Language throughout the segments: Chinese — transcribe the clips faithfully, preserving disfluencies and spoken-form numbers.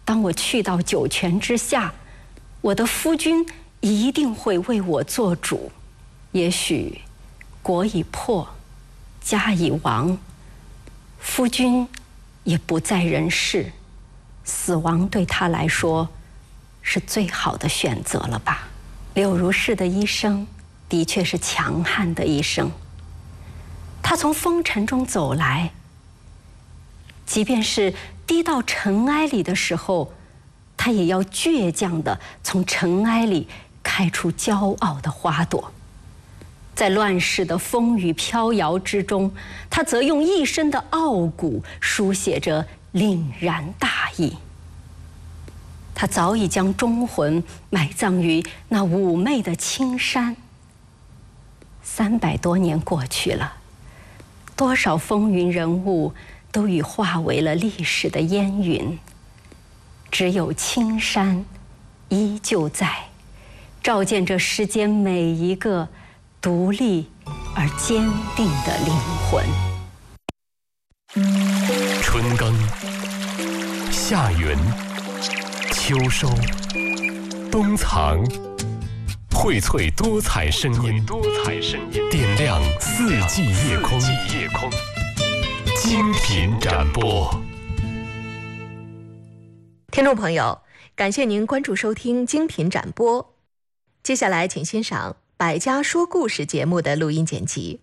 当我去到九泉之下，我的夫君一定会为我做主。也许国已破，家已亡，夫君也不在人世，死亡对他来说是最好的选择了吧。柳如是的一生的确是强悍的一生，他从风尘中走来，即便是低到尘埃里的时候，他也要倔强地从尘埃里开出骄傲的花朵。在乱世的风雨飘摇之中，他则用一身的傲骨书写着凛然大义。他早已将忠魂埋葬于那妩媚的青山。三百多年过去了，多少风云人物都已化为了历史的烟云，只有青山依旧在，照见着世间每一个独立而坚定的灵魂。 春耕、夏耘、秋收、冬藏，荟萃多彩声音，多彩声音，点亮四季夜空。夜空，精品展播。 听众朋友，感谢您关注收听精品展播。接下来，请欣赏《百家说故事》节目的录音剪辑。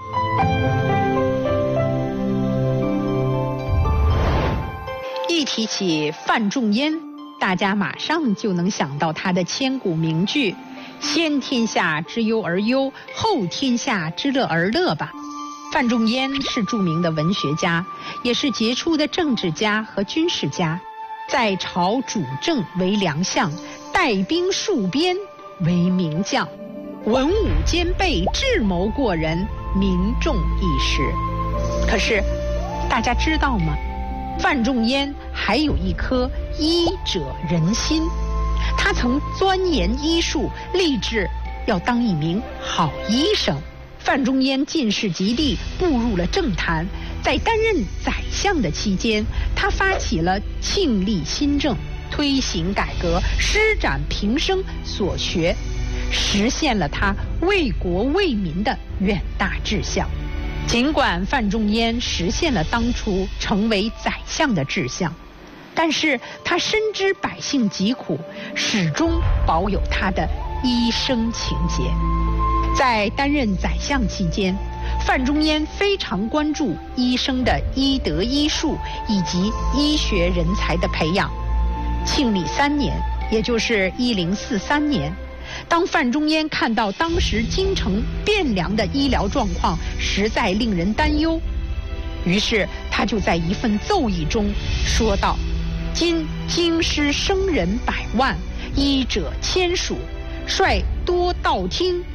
一提起范仲淹，大家马上就能想到他的千古名句“先天下之忧而忧，后天下之乐而乐”吧。范仲淹是著名的文学家，也是杰出的政治家和军事家，在朝主政为良相，带兵戍边为名将，文武兼备，智谋过人，民众一时。可是大家知道吗？范仲淹还有一颗医者仁心，他曾钻研医术，立志要当一名好医生。范仲淹进士及第，步入了政坛。在担任宰相的期间，他发起了庆历新政，推行改革，施展平生所学，实现了他为国为民的远大志向。尽管范仲淹实现了当初成为宰相的志向，但是他深知百姓疾苦，始终保有他的医生情节。在担任宰相期间，范仲淹非常关注医生的医德医术以及医学人才的培养。庆历三年，也就是一零四三年，当范仲淹看到当时京城汴梁的医疗状况实在令人担忧，于是他就在一份奏议中说道：“今京师生人百万，医者千数，率多道听